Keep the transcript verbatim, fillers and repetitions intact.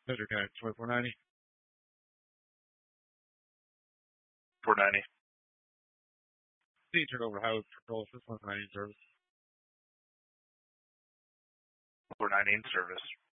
Cedar Connect, twenty-four ninety. four ninety. C, turn over highway patrol assist, one ninety in service. four ninety in service.